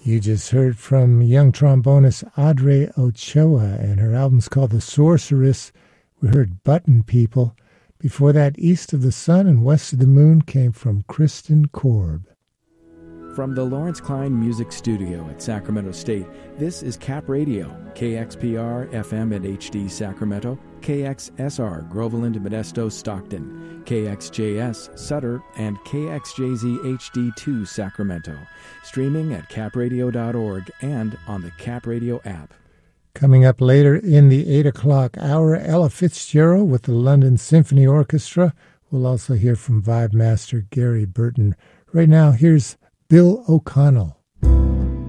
You just heard from young trombonist Audrey Ochoa, and her album's called The Sorceress. We heard Button People. Before that, East of the Sun and West of the Moon came from Kristen Korb. From the Lawrence Klein Music Studio at Sacramento State, this is Cap Radio, KXPR FM and HD Sacramento, KXSR Groveland, Modesto, Stockton, KXJS Sutter, and KXJZ HD2 Sacramento. Streaming at capradio.org and on the Cap Radio app. Coming up later in the 8 o'clock hour, Ella Fitzgerald with the London Symphony Orchestra. We'll also hear from Vibe Master Gary Burton. Right now, here's Bill O'Connell.